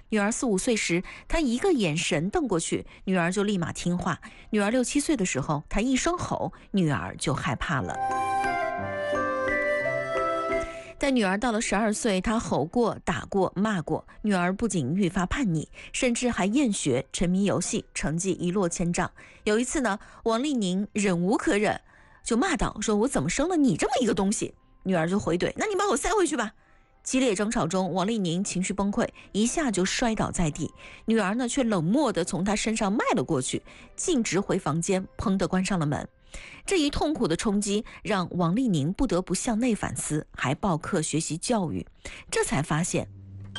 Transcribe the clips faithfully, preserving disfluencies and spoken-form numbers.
女儿四五岁时，他一个眼神瞪过去，女儿就立马听话；女儿六七岁的时候，他一声吼，女儿就害怕了。但女儿到了十二岁，她吼过、打过、骂过，女儿不仅愈发叛逆，甚至还厌学、沉迷游戏，成绩一落千丈。有一次呢，王丽宁忍无可忍，就骂道：“说我怎么生了你这么一个东西？”女儿就回怼：“那你把我塞回去吧。”激烈争吵中，王丽宁情绪崩溃，一下就摔倒在地。女儿呢，却冷漠地从她身上迈了过去，径直回房间，砰地关上了门。这一痛苦的冲击让王丽宁不得不向内反思，还报课学习教育，这才发现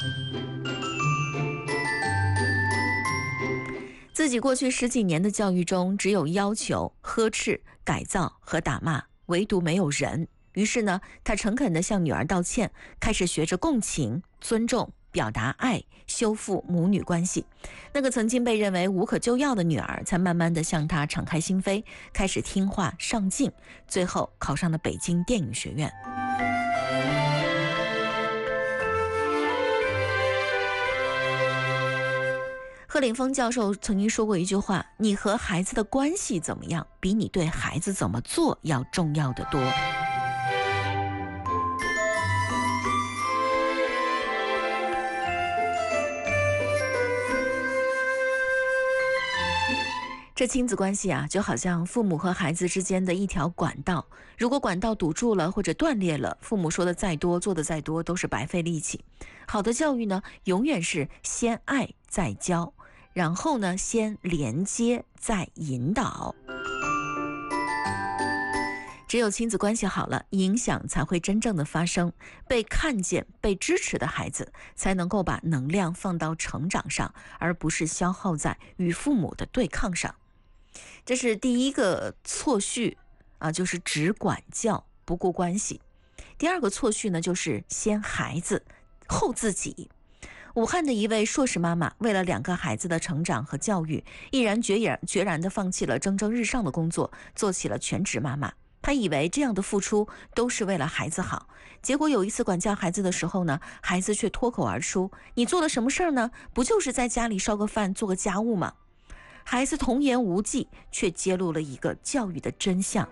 自己过去十几年的教育中只有要求、呵斥、改造和打骂，唯独没有人。于是呢，他诚恳地向女儿道歉，开始学着共情、尊重、表达爱，修复母女关系。那个曾经被认为无可救药的女儿，才慢慢地向他敞开心扉，开始听话上进，最后考上了北京电影学院。贺岭峰教授曾经说过一句话：你和孩子的关系怎么样，比你对孩子怎么做要重要得多。这亲子关系啊，就好像父母和孩子之间的一条管道，如果管道堵住了或者断裂了，父母说的再多，做的再多，都是白费力气。好的教育呢，永远是先爱再教，然后呢，先连接再引导。只有亲子关系好了，影响才会真正的发生，被看见、被支持的孩子才能够把能量放到成长上，而不是消耗在与父母的对抗上。这是第一个错序啊，就是只管教不顾关系。第二个错序呢，就是先孩子后自己。武汉的一位硕士妈妈，为了两个孩子的成长和教育，毅然决然决然地放弃了蒸蒸日上的工作，做起了全职妈妈。她以为这样的付出都是为了孩子好，结果有一次管教孩子的时候呢，孩子却脱口而出：“你做了什么事儿呢？不就是在家里烧个饭、做个家务吗？”孩子童言无忌，却揭露了一个教育的真相。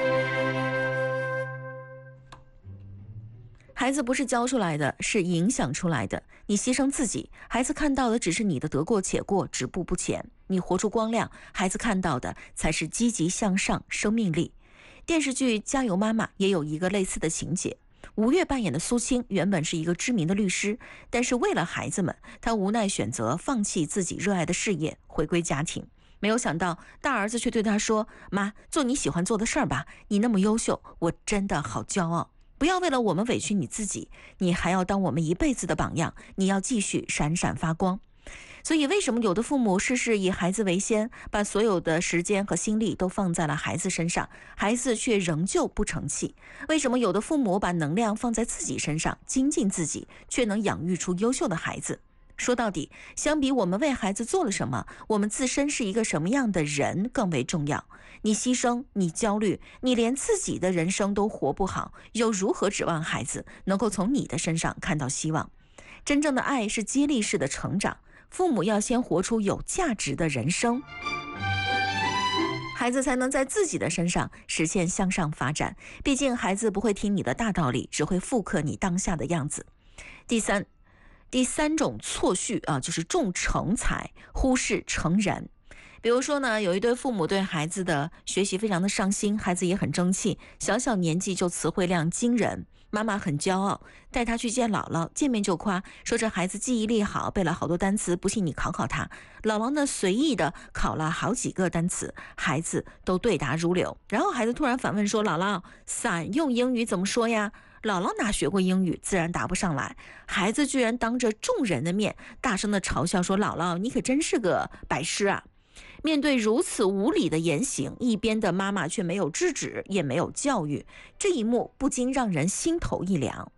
孩子不是教出来的，是影响出来的。你牺牲自己，孩子看到的只是你的得过且过、止步不前；你活出光亮，孩子看到的才是积极向上、生命力。电视剧《加油妈妈》也有一个类似的情节。吴越扮演的苏青原本是一个知名的律师，但是为了孩子们，她无奈选择放弃自己热爱的事业，回归家庭。没有想到大儿子却对她说：“妈，做你喜欢做的事儿吧，你那么优秀，我真的好骄傲。不要为了我们委屈你自己，你还要当我们一辈子的榜样，你要继续闪闪发光。”所以为什么有的父母事事以孩子为先，把所有的时间和心力都放在了孩子身上，孩子却仍旧不成器？为什么有的父母把能量放在自己身上，精进自己，却能养育出优秀的孩子？说到底，相比我们为孩子做了什么，我们自身是一个什么样的人更为重要。你牺牲，你焦虑，你连自己的人生都活不好，又如何指望孩子能够从你的身上看到希望？真正的爱是激励式的成长，父母要先活出有价值的人生，孩子才能在自己的身上实现向上发展。毕竟孩子不会听你的大道理，只会复刻你当下的样子。第三第三种错序啊，就是重成才，忽视成人。比如说呢，有一对父母对孩子的学习非常的上心，孩子也很争气，小小年纪就词汇量惊人。妈妈很骄傲，带他去见姥姥，见面就夸，说这孩子记忆力好，背了好多单词，不信你考考他。姥姥呢随意的考了好几个单词，孩子都对答如流。然后孩子突然反问说：“姥姥，伞用英语怎么说呀？”姥姥哪学过英语，自然答不上来。孩子居然当着众人的面大声的嘲笑说：“姥姥，你可真是个白痴啊！”面对如此无理的言行，一边的妈妈却没有制止，也没有教育，这一幕不禁让人心头一凉。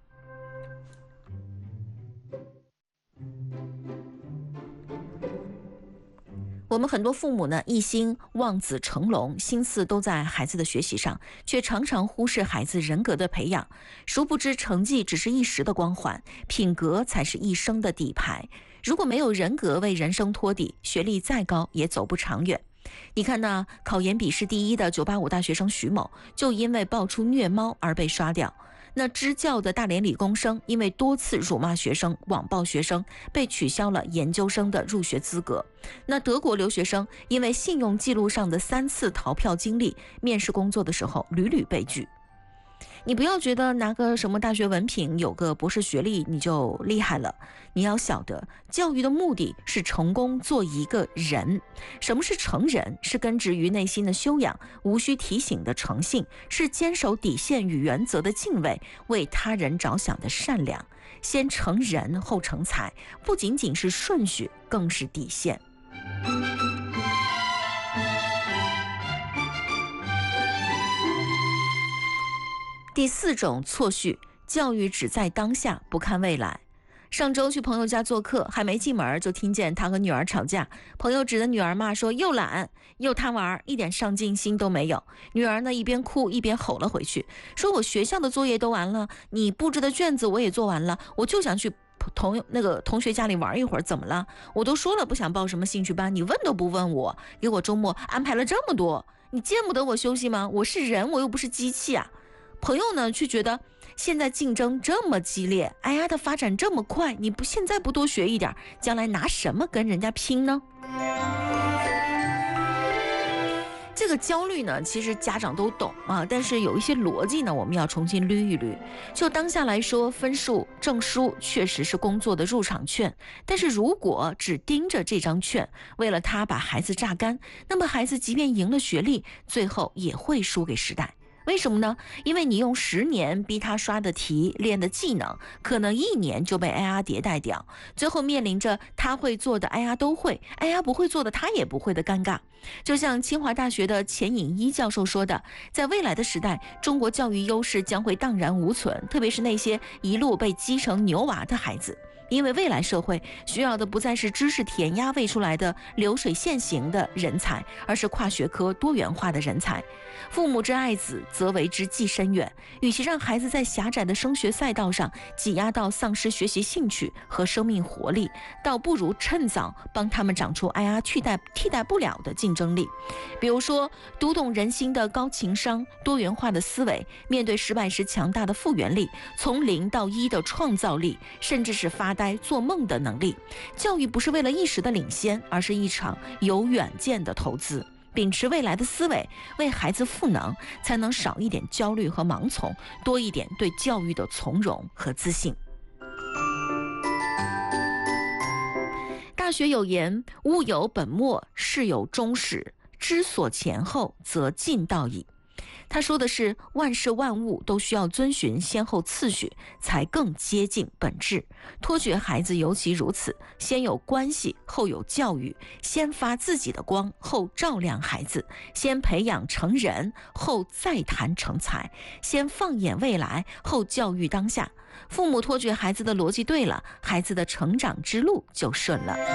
我们很多父母呢，一心望子成龙，心思都在孩子的学习上，却常常忽视孩子人格的培养。殊不知成绩只是一时的光环，品格才是一生的底牌。 如果没有人格为人生托底，学历再高也走不长远。你看那考研笔试第一的九八五大学生徐某，就因为爆出虐猫而被刷掉。那支教的大连理工生因为多次辱骂学生、网暴学生，被取消了研究生的入学资格。那德国留学生因为信用记录上的三次逃票经历，面试工作的时候屡屡被拒。你不要觉得拿个什么大学文凭，有个博士学历你就厉害了。你要晓得，教育的目的是成功做一个人。什么是成人？是根植于内心的修养，无需提醒的诚信，是坚守底线与原则的敬畏，为他人着想的善良。先成人后成才，不仅仅是顺序，更是底线。第四种错序，教育只在当下，不看未来。上周去朋友家做客，还没进门就听见他和女儿吵架，朋友指着女儿骂说又懒又贪玩，一点上进心都没有。女儿呢一边哭一边吼了回去，说我学校的作业都完了，你布置的卷子我也做完了，我就想去同那个同学家里玩一会儿，怎么了？我都说了不想报什么兴趣班，你问都不问我，给我周末安排了这么多，你见不得我休息吗？我是人，我又不是机器啊。朋友呢却觉得现在竞争这么激烈，哎呀，它发展这么快，你不现在不多学一点，将来拿什么跟人家拼呢？这个焦虑呢，其实家长都懂啊，但是有一些逻辑呢，我们要重新捋一捋。就当下来说，分数、证书确实是工作的入场券，但是如果只盯着这张券，为了他把孩子榨干，那么孩子即便赢了学历，最后也会输给时代。为什么呢？因为你用十年逼他刷的题、练的技能，可能一年就被 A R 迭代掉，最后面临着他会做的 A R 都会 ，A R 不会做的他也不会的尴尬。就像清华大学的钱颖一教授说的，在未来的时代，中国教育优势将会荡然无存，特别是那些一路被激成牛娃的孩子。因为未来社会需要的不再是知识填鸭喂出来的流水线型的人才，而是跨学科多元化的人才。父母之爱子，则为之计深远。与其让孩子在狭窄的升学赛道上挤压到丧失学习兴趣和生命活力，倒不如趁早帮他们长出哎呀替代替代不了的竞争力。比如说，读懂人心的高情商、多元化的思维，面对失败时强大的复原力，从零到一的创造力，甚至是发呆做梦的能力。教育不是为了一时的领先，而是一场有远见的投资。秉持未来的思维，为孩子赋能，才能少一点焦虑和盲从，多一点对教育的从容和自信。大学有言，物有本末，事有终始，知所前后，则近道矣。他说的是，万事万物都需要遵循先后次序，才更接近本质。托举孩子尤其如此，先有关系，后有教育，先发自己的光，后照亮孩子；先培养成人，后再谈成才；先放眼未来，后教育当下。父母托举孩子的逻辑对了，孩子的成长之路就顺了。